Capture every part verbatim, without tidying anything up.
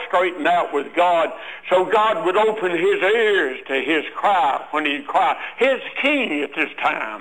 straightened out with God, so God would open his ears to his cry when he cried. His king at this time.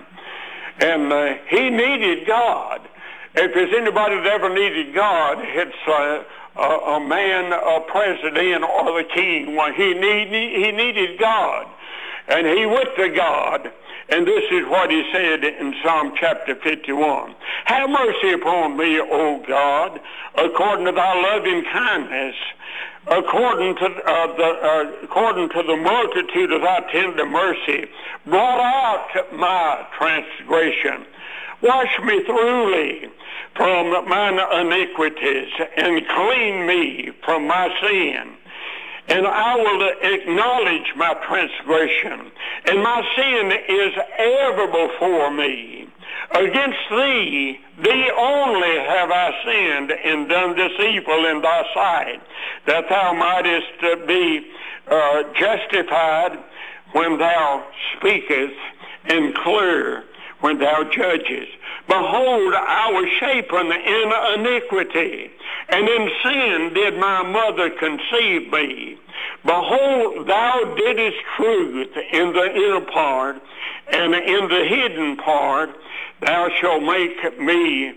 And uh, he needed God. If there's anybody that ever needed God, it's uh, a, a man, a president, or the king. Well, he, need, he needed God. And he went to God. And this is what he said in Psalm chapter fifty-one. Have mercy upon me, O God, according to thy loving kindness, according to, uh, the, uh, according to the multitude of thy tender mercy, blot out my transgression. Wash me thoroughly from mine iniquities, and clean me from my sin. And I will acknowledge my transgression, and my sin is ever before me. Against thee, thee only have I sinned and done this evil in thy sight, that thou mightest be uh, justified when thou speakest, and clear when thou judgest. Behold, I was shapen in iniquity, and in sin did my mother conceive me. Behold, thou didst truth in the inner part, and in the hidden part thou shalt make me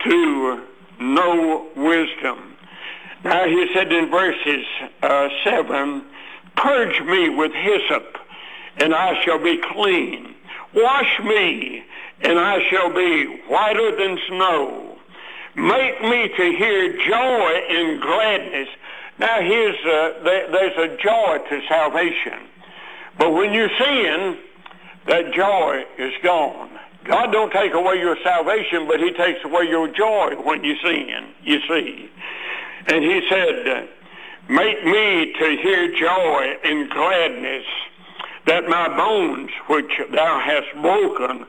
to know wisdom. Now he said in verses uh, seven, purge me with hyssop, and I shall be clean. Wash me, and I shall be whiter than snow. Make me to hear joy and gladness. Now here's uh, there, there's a joy to salvation. But when you sin, that joy is gone. God don't take away your salvation, but he takes away your joy when you sin, you see. And he said, make me to hear joy and gladness, that my bones which thou hast broken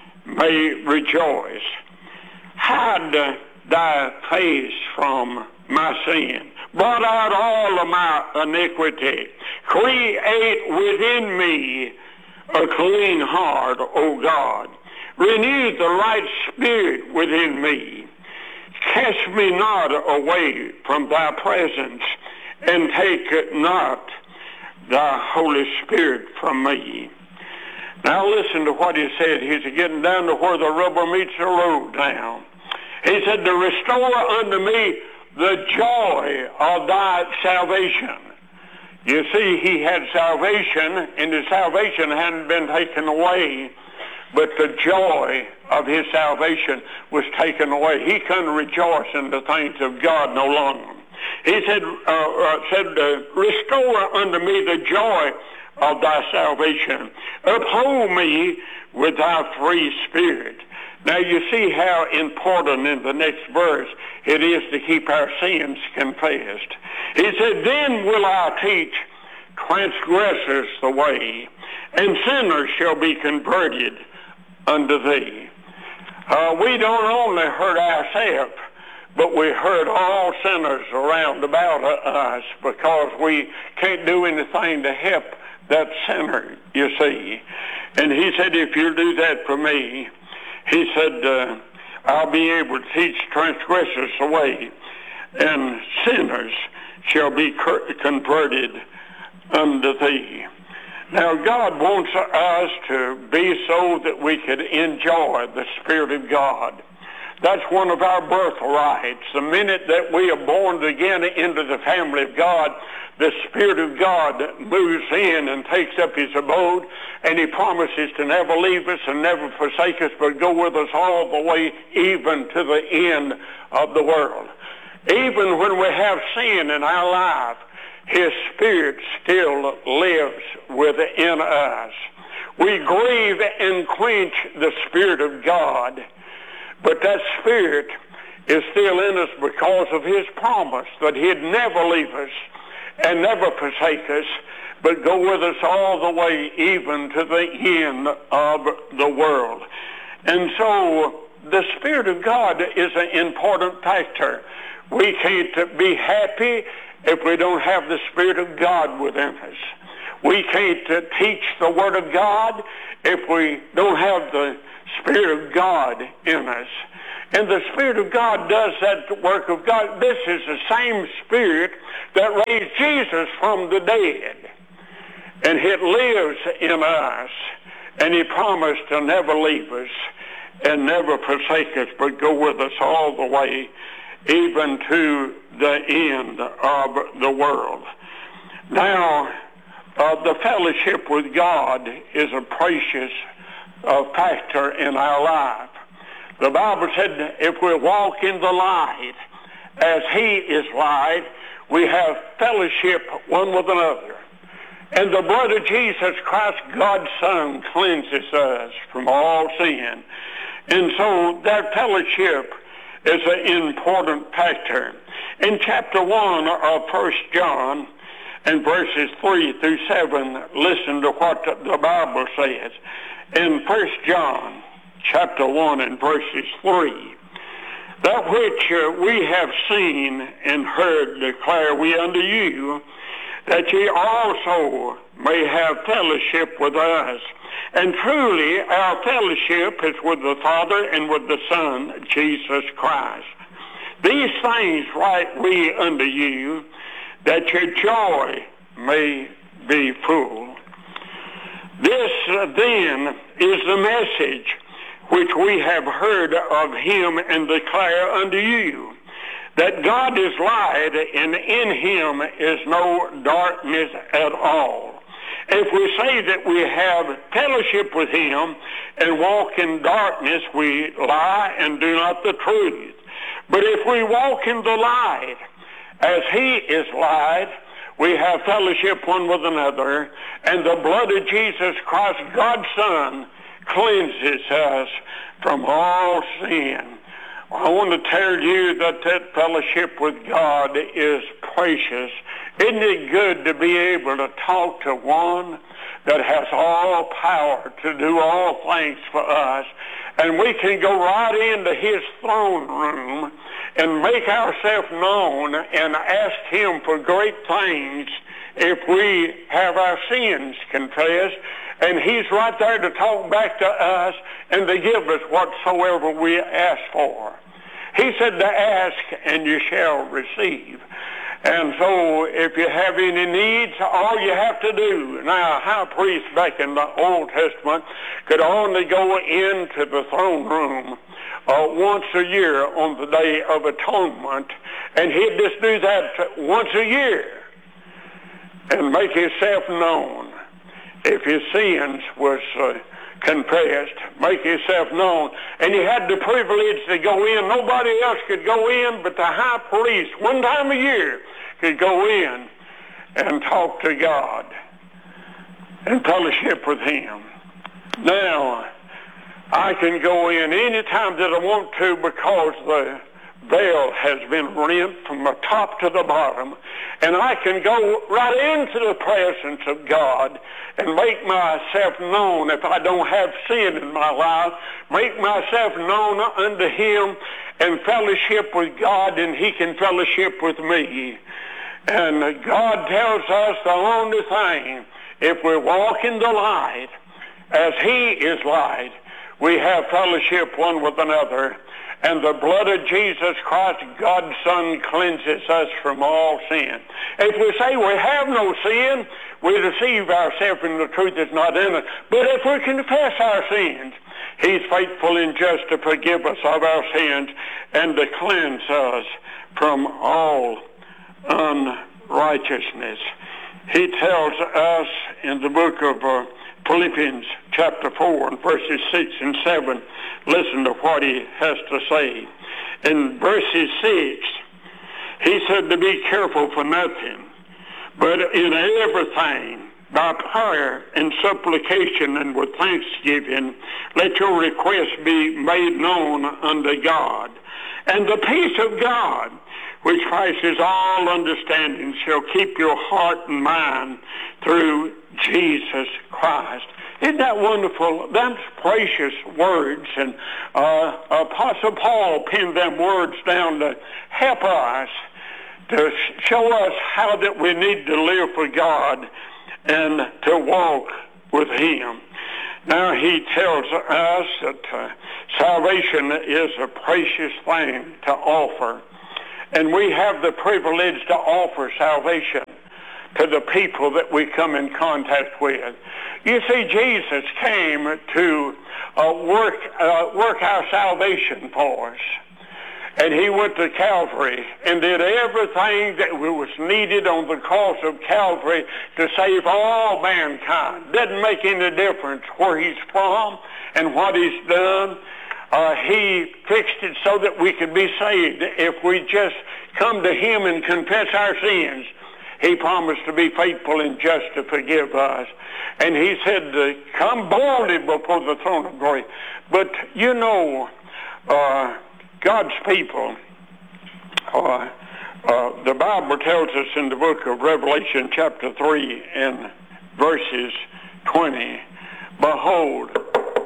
may rejoice. Hide thy face from my sin. Blot out all of my iniquity. Create within me a clean heart, O God. Renew the right spirit within me. Cast me not away from thy presence, and take not thy Holy Spirit from me. Now listen to what he said. He's getting down to where the rubber meets the road now. He said, to restore unto me the joy of thy salvation. You see, he had salvation, and his salvation hadn't been taken away, but the joy of his salvation was taken away. He couldn't rejoice in the things of God no longer. He said, uh, uh, said uh, restore unto me the joy of thy salvation. Uphold me with thy free spirit. Now you see how important in the next verse it is to keep our sins confessed. He said, then will I teach transgressors the way, and sinners shall be converted unto thee. Uh, we don't only hurt ourselves, but we hurt all sinners around about us, because we can't do anything to help that sinner, you see. And he said, if you'll do that for me, he said, uh, I'll be able to teach transgressors the way, and sinners shall be converted unto thee. Now, God wants us to be so that we could enjoy the Spirit of God. That's one of our birthrights. The minute that we are born again into the family of God, the Spirit of God moves in and takes up his abode, and he promises to never leave us and never forsake us, but go with us all the way, even to the end of the world. Even when we have sin in our life, his Spirit still lives within us. We grieve and quench the Spirit of God, but that Spirit is still in us because of his promise that he'd never leave us and never forsake us, but go with us all the way, even to the end of the world. And so the Spirit of God is an important factor. We can't be happy if we don't have the Spirit of God within us. We can't uh, teach the Word of God if we don't have the Spirit of God in us. And the Spirit of God does that work of God. This is the same Spirit that raised Jesus from the dead. And it lives in us. And he promised to never leave us and never forsake us, but go with us all the way, even to the end of the world. Now, uh, the fellowship with God is a precious uh, factor in our life. The Bible said if we walk in the light as he is light, we have fellowship one with another. And the blood of Jesus Christ, God's Son, cleanses us from all sin. And so that fellowship is an important factor. In chapter one of First John, and verses three through seven, listen to what the Bible says. In First John, chapter one, and verses three, that which uh, we have seen and heard declare we unto you, that ye also may have fellowship with us. And truly our fellowship is with the Father and with the Son, Jesus Christ. These things write we unto you, that your joy may be full. This uh, then is the message which we have heard of him and declare unto you, that God is light, and in him is no darkness at all. If we say that we have fellowship with him and walk in darkness, we lie and do not the truth. But if we walk in the light, as he is light, we have fellowship one with another, and the blood of Jesus Christ, God's Son, cleanses us from all sin. I want to tell you that that fellowship with God is precious. Isn't it good to be able to talk to one that has all power to do all things for us? And we can go right into his throne room and make ourselves known and ask him for great things if we have our sins confessed. And he's right there to talk back to us and to give us whatsoever we ask for. He said to ask and you shall receive. And so if you have any needs, all you have to do. Now, a high priest back in the Old Testament could only go into the throne room uh, once a year on the Day of Atonement, and he'd just do that once a year and make himself known. If his sins was uh, confessed, make himself known. And he had the privilege to go in. Nobody else could go in, but the high priest, one time a year, could go in and talk to God and fellowship with him. Now, I can go in any time that I want to because the veil has been rent from the top to the bottom, and I can go right into the presence of God and make myself known. If I don't have sin in my life, make myself known unto him and fellowship with God, and he can fellowship with me. And God tells us the only thing, if we walk in the light as he is light, we have fellowship one with another. And the blood of Jesus Christ, God's Son, cleanses us from all sin. If we say we have no sin, we deceive ourselves and the truth is not in us. But if we confess our sins, he's faithful and just to forgive us of our sins and to cleanse us from all unrighteousness. He tells us in the book of uh, Philippians chapter four and verses six and seven, listen to what he has to say. In verses six, he said to be careful for nothing, but in everything, by prayer and supplication and with thanksgiving, let your requests be made known unto God. And the peace of God, which passes all understanding, shall keep your heart and mind through Jesus Christ. Isn't that wonderful? That's precious words. And uh, Apostle Paul penned them words down to help us, to show us how that we need to live for God and to walk with him. Now he tells us that uh, salvation is a precious thing to offer, and we have the privilege to offer salvation to the people that we come in contact with. You see, Jesus came to uh, work uh, work our salvation for us. And he went to Calvary and did everything that was needed on the cross of Calvary to save all mankind. Doesn't make any difference where he's from and what he's done. Uh, he fixed it so that we could be saved. If we just come to him and confess our sins, he promised to be faithful and just to forgive us. And he said, to come boldly before the throne of grace. But you know, uh, God's people, uh, uh, the Bible tells us in the book of Revelation chapter three and verses twenty, behold,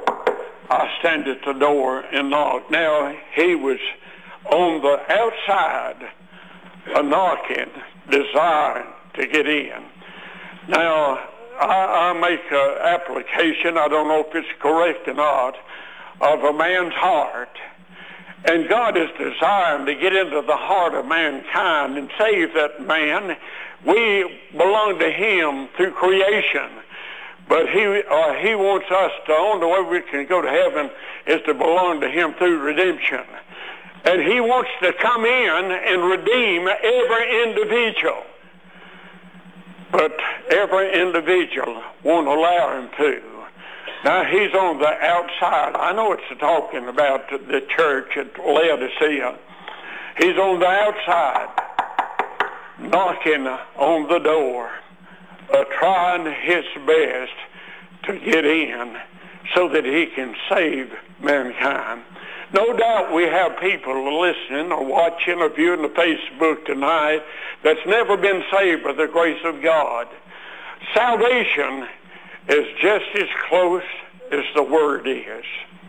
I stand at the door and knock. Now, he was on the outside, a knocking, desiring to get in. Now, I, I make an application, I don't know if it's correct or not, of a man's heart. And God is desiring to get into the heart of mankind and save that man. We belong to him through creation. But he uh, he wants us to, the only way we can go to heaven is to belong to him through redemption. And he wants to come in and redeem every individual. But every individual won't allow him to. Now, he's on the outside. I know it's talking about the church at Laodicea. He's on the outside, knocking on the door, uh, trying his best to get in so that he can save mankind. No doubt we have people listening or watching or viewing the Facebook tonight that's never been saved by the grace of God. Salvation is just as close as the word is.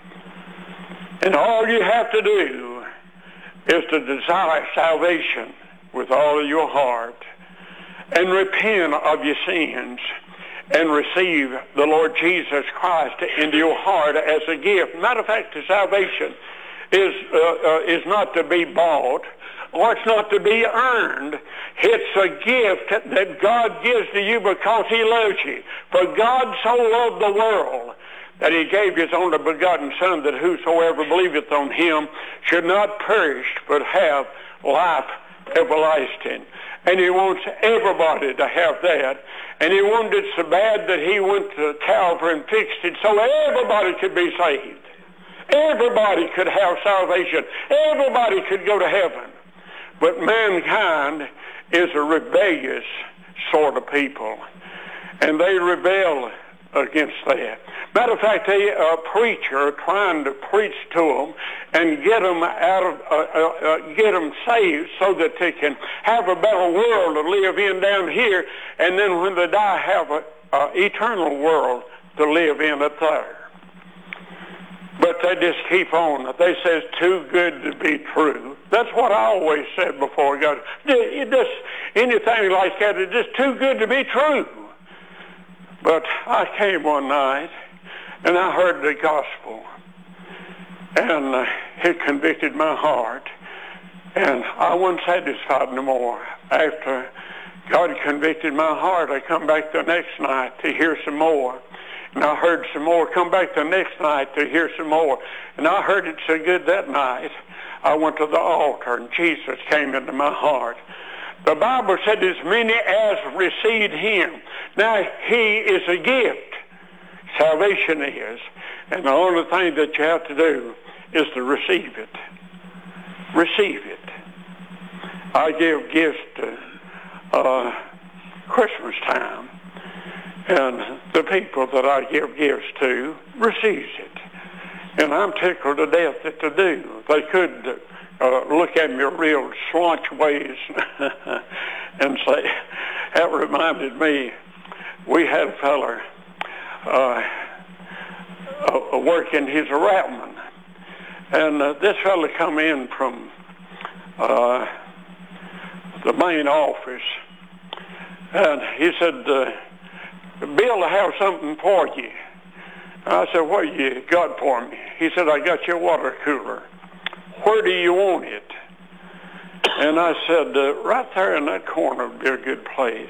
And all you have to do is to desire salvation with all of your heart and repent of your sins and receive the Lord Jesus Christ into your heart as a gift. Matter of fact, the salvation is, uh, uh, is not to be bought, or it's not to be earned. It's a gift that God gives to you because he loves you. For God so loved the world that he gave his only begotten Son, that whosoever believeth on him should not perish but have life everlasting. And he wants everybody to have that. And he wanted it so bad that he went to Calvary and fixed it so everybody could be saved. Everybody could have salvation. Everybody could go to heaven. But mankind is a rebellious sort of people, and they rebel against that. Matter of fact, a uh, preacher trying to preach to them and get them out of, uh, uh, uh, get them saved so that they can have a better world to live in down here, and then when they die, have an uh, eternal world to live in up there. But they just keep on. They say it's too good to be true. That's what I always said before God. It just, anything like that is just too good to be true. But I came one night and I heard the gospel, and uh, it convicted my heart, and I wasn't satisfied no more. After God convicted my heart, I come back the next night to hear some more. And I heard some more, come back the next night to hear some more. And I heard it so good that night, I went to the altar and Jesus came into my heart. The Bible said as many as received him. Now, he is a gift. Salvation is. And the only thing that you have to do is to receive it. Receive it. I give gifts to uh, Christmas time. And the people that I give gifts to receives it. And I'm tickled to death that they do. They could uh, look at me real slaunch ways and say, that reminded me, we had a feller uh, uh, working, he's a rattleman. And uh, this fella come in from uh, the main office. And he said, uh, Bill, I have something for you. I said, what you got for me? He said, I got your water cooler. Where do you want it? And I said, uh, right there in that corner would be a good place.